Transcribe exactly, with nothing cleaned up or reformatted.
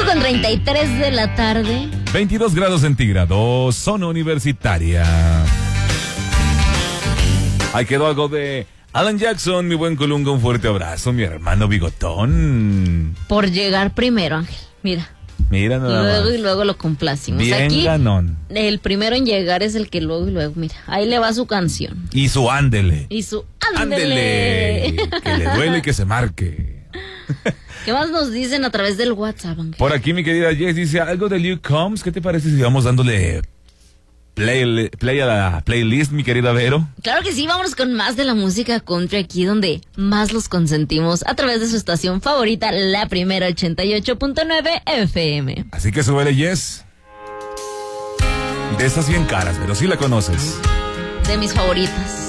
con treinta y tres de la tarde. veintidós grados centígrados, zona universitaria. Ahí quedó algo de Alan Jackson, mi buen Colunga, un fuerte abrazo, mi hermano Bigotón. Por llegar primero, Ángel, mira. Mira nada Luego más. y luego lo complacimos. Bien Aquí, ganón. el primero en llegar es el que luego y luego, mira, ahí le va su canción. Y su ándele. Y su Ándele. ándele. Que le duele y que se marque. ¿Qué más nos dicen a través del WhatsApp, Ángel? Por aquí mi querida Jess dice algo de Luke Combs. ¿Qué te parece si vamos dándole play, play a la playlist, mi querida Vero? Claro que sí, vámonos con más de la música country aquí donde más los consentimos a través de su estación favorita, la primera ochenta y ocho punto nueve F M. Así que súbele, Jess. De esas bien caras, pero sí la conoces. De mis favoritas.